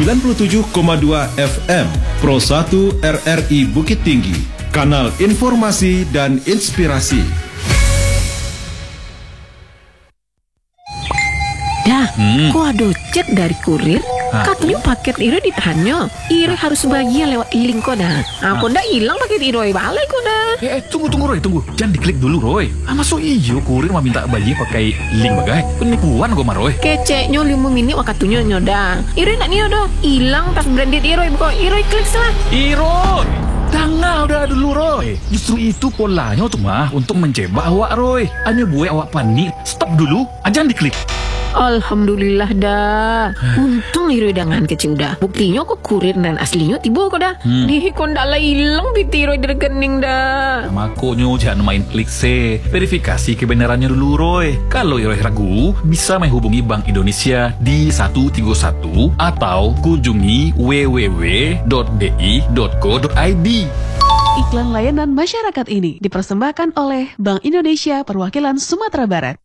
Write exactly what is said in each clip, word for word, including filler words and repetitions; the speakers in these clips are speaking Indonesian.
sembilan puluh tujuh koma dua F M Pro satu R R I Bukit Tinggi, kanal informasi dan inspirasi. Dah, Hmm. kok ada chat dari kurir? Hah? Katanya paket Iro ditahannya. Iro harus bagian lewat link kok dah. Aku dah hilang paket Iro balik kok dah. Eh, eh, tunggu, tunggu Roy, tunggu. Jangan diklik dulu Roy. Ah, masuk iyo kurir mah minta bagi pakai link bagai. Penipuan gue mah Roy. Keceknya lima menit wakatunya nyoda. Iro nak niyo dah. Hilang tas branded Iro bukan Iro klik salah. Iro, jangan udah dulu Roy. Justru itu polanya tuh mah untuk menjebak awak Roy. Hanya buat awak panik. Stop dulu, ah, jangan diklik. Alhamdulillah dah. Untung Iro dengan kecil dah. Buktinya kok kurir dan aslinya tiba kok dah. Hmm. Di kondak lah hilang biti Iro dari rekening dah. Makanya jangan main klik se. Verifikasi kebenarannya dulu Roy. Kalau Roy ragu, bisa menghubungi Bank Indonesia di satu tiga satu atau kunjungi w w w dot b i dot co dot i d. Iklan layanan masyarakat ini dipersembahkan oleh Bank Indonesia Perwakilan Sumatera Barat.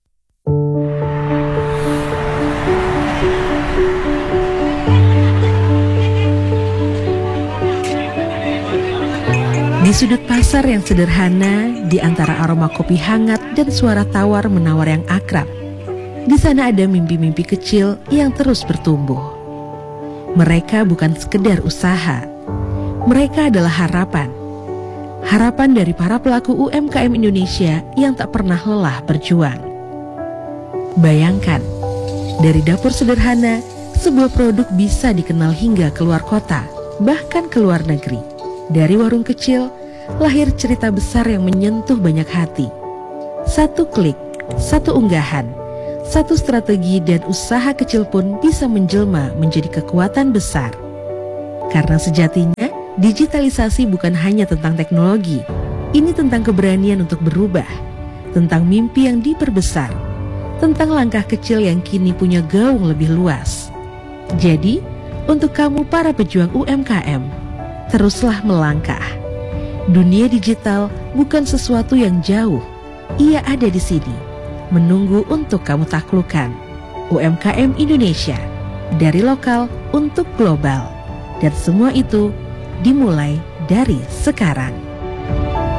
Di sudut pasar yang sederhana, di antara aroma kopi hangat dan suara tawar-menawar yang akrab, di sana ada mimpi-mimpi kecil yang terus bertumbuh. Mereka bukan sekedar usaha, mereka adalah harapan. Harapan dari para pelaku U M K M Indonesia yang tak pernah lelah berjuang. Bayangkan, dari dapur sederhana, sebuah produk bisa dikenal hingga keluar kota, bahkan ke luar negeri. Dari warung kecil, lahir cerita besar yang menyentuh banyak hati. Satu klik, satu unggahan, satu strategi dan usaha kecil pun bisa menjelma menjadi kekuatan besar. Karena sejatinya, digitalisasi bukan hanya tentang teknologi. Ini tentang keberanian untuk berubah, tentang mimpi yang diperbesar, tentang langkah kecil yang kini punya gaung lebih luas. Jadi, untuk kamu para pejuang U M K M, teruslah melangkah. Dunia digital bukan sesuatu yang jauh. Ia ada di sini, menunggu untuk kamu taklukkan. U M K M Indonesia, dari lokal untuk global. Dan semua itu dimulai dari sekarang.